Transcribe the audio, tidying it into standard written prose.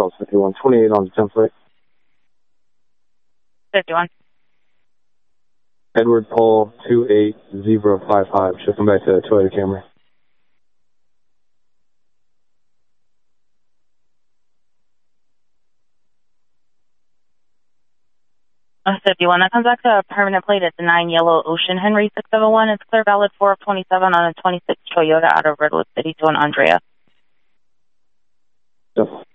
Charles 51, 28 on the 10th plate. 51. Edward Paul 28055. Should come back to Toyota Camry. 51. That comes back to a permanent plate at the 9 Yellow Ocean Henry 671. It's clear valid 4 of 27 on a 26 Toyota out of Redwood City to an Andrea. Yep.